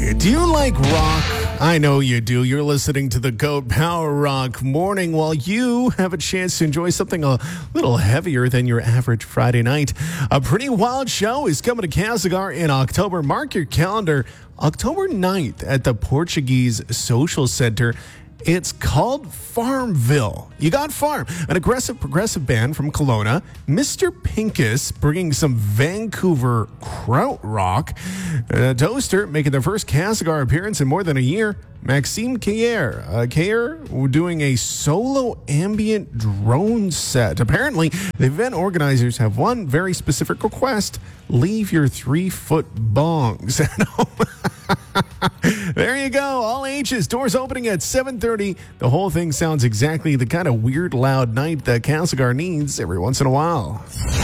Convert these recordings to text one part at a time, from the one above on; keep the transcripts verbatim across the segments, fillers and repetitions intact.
Hey, do you like rock? I know you do. You're listening to the GOAT Power Rock Morning while you have a chance to enjoy something a little heavier than your average Friday night. A pretty wild show is coming to Castlegar in October. Mark your calendar. October ninth at the Portuguese Social Center. It's called Farmville. You got Farm, an aggressive progressive band from Kelowna. Mister Pincus bringing some Vancouver krautrock. Uh, Toaster making their first Castlegar appearance in more than a year. Maxime Kayer, uh, Kayer doing a solo ambient drone set. Apparently, the event organizers have one very specific request. Leave your three-foot bongs at home. There you go. All ages. Doors opening at seven thirty. The whole thing sounds exactly the kind of weird, loud night that Castlegar needs every once in a while.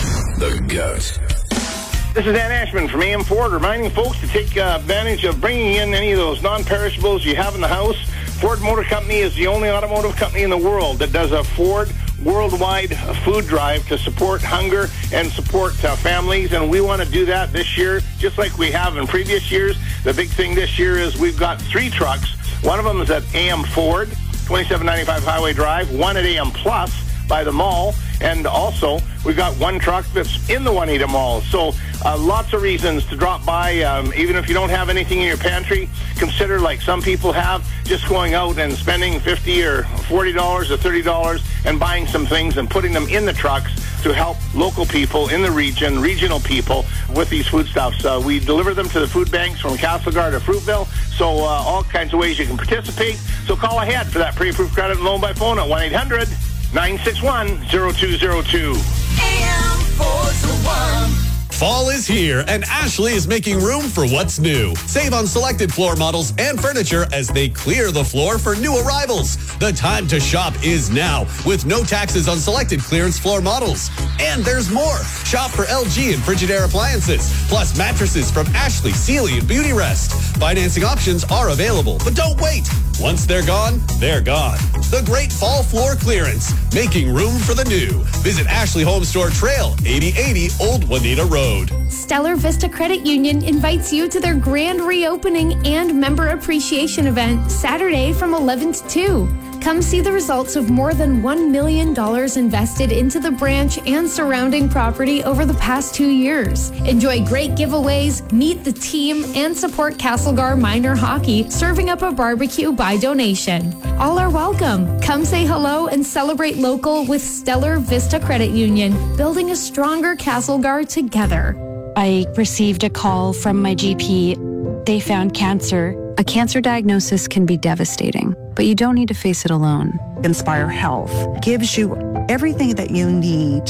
The GOAT. This is Dan Ashman from A M Ford, reminding folks to take uh, advantage of bringing in any of those non-perishables you have in the house. Ford Motor Company is the only automotive company in the world that does a Ford worldwide food drive to support hunger and support uh, families, and we want to do that this year just like we have in previous years. The big thing this year is we've got three trucks. One of them is at A M Ford, twenty-seven ninety-five Highway Drive, one at A M Plus by the mall, and also we've got one truck that's in the Juanita Mall. So uh, lots of reasons to drop by. Um, even if you don't have anything in your pantry, consider, like some people have, just going out and spending fifty dollars or forty dollars or thirty dollars and buying some things and putting them in the trucks to help local people in the region, regional people, with these foodstuffs. Uh, we deliver them to the food banks from Castlegar to Fruitville, so uh, all kinds of ways you can participate. So call ahead for that pre-approved credit and loan by phone at one eight hundred nine six one zero two zero two. A M four oh one. Fall is here, and Ashley is making room for what's new. Save on selected floor models and furniture as they clear the floor for new arrivals. The time to shop is now, with no taxes on selected clearance floor models. And there's more. Shop for L G and Frigidaire appliances, plus mattresses from Ashley, Sealy, and Beauty Rest. Financing options are available, but don't wait. Once they're gone, they're gone. The great fall floor clearance, making room for the new. Visit Ashley Home Store Trail, eighty eighty Old Juanita Road. Stellar Vista Credit Union invites you to their grand reopening and member appreciation event Saturday from eleven to two. Come see the results of more than one million dollars invested into the branch and surrounding property over the past two years. Enjoy great giveaways, meet the team, and support Castlegar Minor Hockey, serving up a barbecue by donation. All are welcome. Come say hello and celebrate local with Stellar Vista Credit Union, building a stronger Castlegar together. I received a call from my G P. They found cancer. A cancer diagnosis can be devastating, but you don't need to face it alone. Inspire Health gives you everything that you need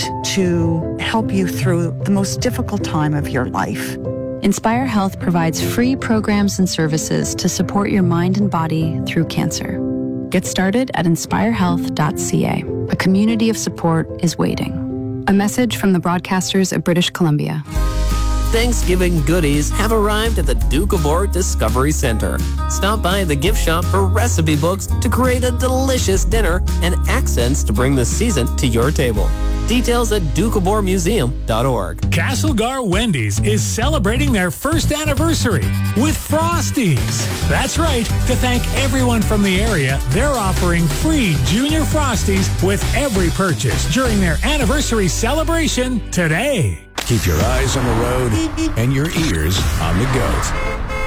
to help you through the most difficult time of your life. Inspire Health provides free programs and services to support your mind and body through cancer. Get started at inspire health dot c a. A community of support is waiting. A message from the broadcasters at British Columbia. Thanksgiving goodies have arrived at the Duke of Ore Discovery Center. Stop by the gift shop for recipe books to create a delicious dinner and accents to bring the season to your table. Details at duke of ore museum dot org. Castlegar Wendy's is celebrating their first anniversary with Frosties. That's right. To thank everyone from the area, they're offering free Junior Frosties with every purchase during their anniversary celebration today. Keep your eyes on the road and your ears on the GOAT.